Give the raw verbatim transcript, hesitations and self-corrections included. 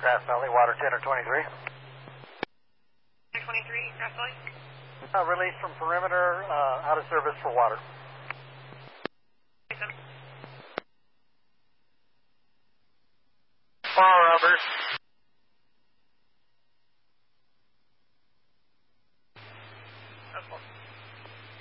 Grass Valley, water ten or twenty-three. twenty-three, Grass Valley. Uh, release from perimeter, uh, out of service for water. Far, Robert.